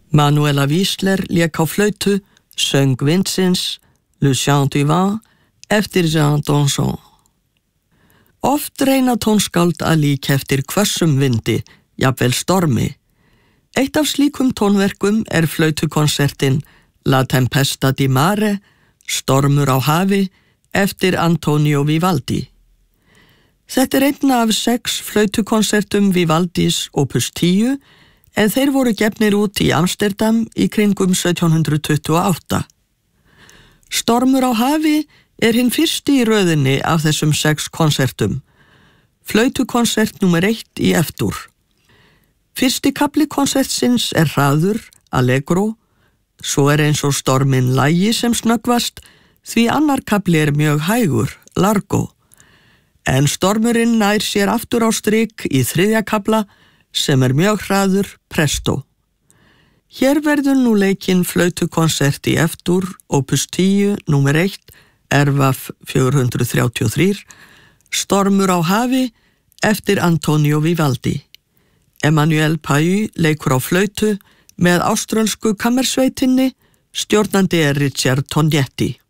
Manuela Wiesler lék á flautu, söng vindsins, Le Chant du Vent, eftir Jean Danson. Oft reyna tónskáld að líka eftir hvössum vindi, jafnvel stormi. Eitt af slíkum tónverkum flautukonsertin La Tempesta di Mare, Stormur á hafi, eftir Antonio Vivaldi. Þetta einn af 6 flautukonsertum Vivaldis opus 10, en þeir voru gefnir út í Amsterdam í kringum 1728. Stormur á hafi hinn fyrsti í röðinni af þessum 6 konsertum. Flautukonsert númer 1 í F-dur. Fyrsti kafli konsertsins hraður, allegro, svo eins og storminn lagi sem snöggvast, því annar kafli mjög hægur, largo. En stormurinn nær sér aftur á strik í 3. kafla sem mjög hraður, presto. Hér verður nú leikinn flautukonsert í F-dur, opus 10, númer 1, RVF 433, Stormur á hafi, eftir Antonio Vivaldi. Emmanuel Pahud leikur á flautu með áströlsku kammersveitinni, stjórnandi Richard Tognetti.